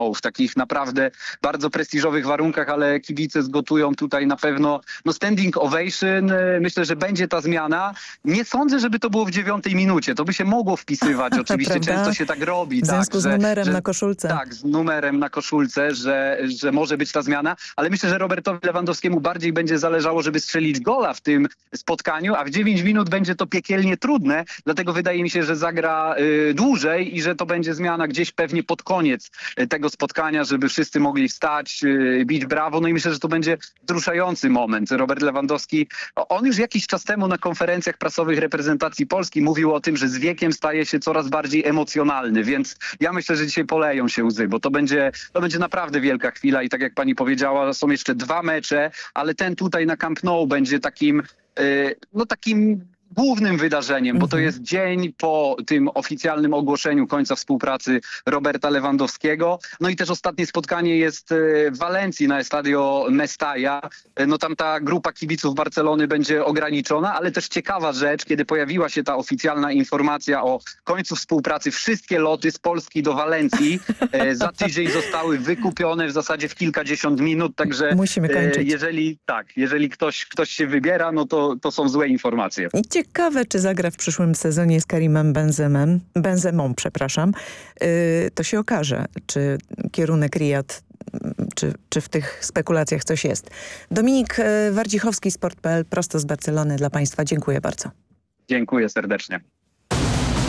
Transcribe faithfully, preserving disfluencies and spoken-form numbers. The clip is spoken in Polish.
w takich naprawdę bardzo prestiżowych warunkach, ale kibice zgotują tutaj na pewno no standing ovation. Myślę, że będzie ta zmiana. Nie sądzę, żeby to było w dziewiątej minucie. To by się mogło wpisywać. Oczywiście często się tak robi. W związku tak, z że, numerem że, na koszulce. Tak, z numerem na koszulce, że, że może być ta zmiana, ale myślę, że Robertowi Lewandowskiemu bardziej będzie zależało, żeby strzelić gola w tym spotkaniu, a w dziewięć minut będzie to piekielnie trudne, dlatego wydaje mi się, że zagra y, dłużej i że to będzie zmiana gdzieś pewnie pod koniec y, tego spotkania, żeby wszyscy mogli wstać, y, bić brawo. No i myślę, że to będzie wzruszający moment. Robert Lewandowski, on już jakiś czas temu na konferencjach prasowych reprezentacji Polski mówił o tym, że z wiekiem staje się coraz bardziej emocjonalny, więc ja myślę, że dzisiaj poleją się łzy, bo to będzie, to będzie naprawdę wielka chwila i tak jak pani powiedziała, są jeszcze dwa mecze, ale ten tutaj na Camp Nou będzie takim, yy, no takim głównym wydarzeniem, bo to jest dzień po tym oficjalnym ogłoszeniu końca współpracy Roberta Lewandowskiego. No i też ostatnie spotkanie jest w Walencji na Estadio Mestalla. No tam ta grupa kibiców Barcelony będzie ograniczona, ale też ciekawa rzecz, kiedy pojawiła się ta oficjalna informacja o końcu współpracy, wszystkie loty z Polski do Walencji za tydzień zostały wykupione w zasadzie w kilkadziesiąt minut, także musimy kończyć. jeżeli tak, jeżeli ktoś, ktoś się wybiera, no to, to są złe informacje. Ciekawe, czy zagra w przyszłym sezonie z Karimem Benzemem, Benzemą, przepraszam. Yy, to się okaże, czy kierunek Riyad, czy, czy w tych spekulacjach coś jest. Dominik Wardzichowski, sport kropka p l, prosto z Barcelony dla Państwa. Dziękuję bardzo. Dziękuję serdecznie.